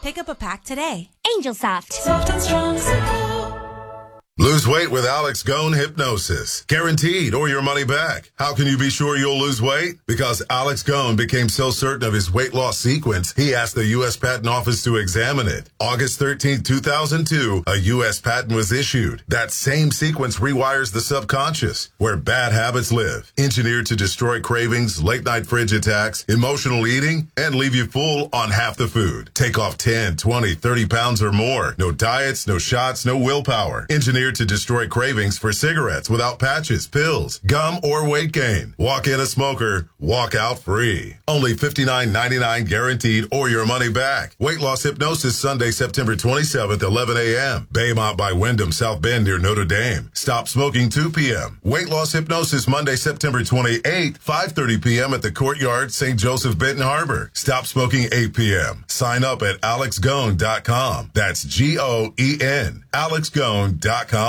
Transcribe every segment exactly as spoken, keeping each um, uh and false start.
Pick up a pack today. Angel Soft. Soft and strong, simple. Lose weight with Alex Gone Hypnosis. Guaranteed or your money back. How can you be sure you'll lose weight? Because Alex Gone became so certain of his weight loss sequence, he asked the U S Patent Office to examine it. August thirteenth, two thousand two, a U S patent was issued. That same sequence rewires the subconscious, where bad habits live. Engineered to destroy cravings, late-night fridge attacks, emotional eating, and leave you full on half the food. Take off ten, twenty, thirty pounds or more. No diets, no shots, no willpower. Engineered to destroy cravings for cigarettes without patches, pills, gum, or weight gain. Walk in a smoker, walk out free. Only fifty-nine ninety-nine guaranteed or your money back. Weight loss hypnosis Sunday, September twenty-seventh, eleven a.m. Baymont by Wyndham, South Bend near Notre Dame. Stop smoking two p.m. Weight loss hypnosis Monday, September twenty-eighth, five thirty p.m. at the Courtyard, Saint Joseph, Benton Harbor. Stop smoking eight p.m. Sign up at alex gone dot com. That's G O E N. alex gone dot com.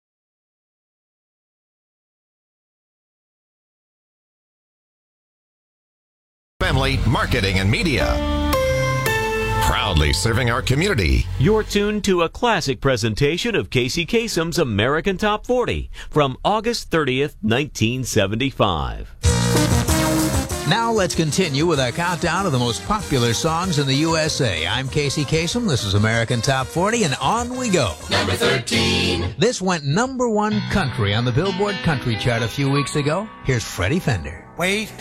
Family Marketing and Media. Proudly serving our community. You're tuned to a classic presentation of Casey Kasem's American Top forty from August thirtieth, nineteen seventy-five. Now let's continue with our countdown of the most popular songs in the U S A. I'm Casey Kasem. This is American Top forty, and on we go. Number thirteen. This went number one country on the Billboard Country Chart a few weeks ago. Here's Freddie Fender. Wait.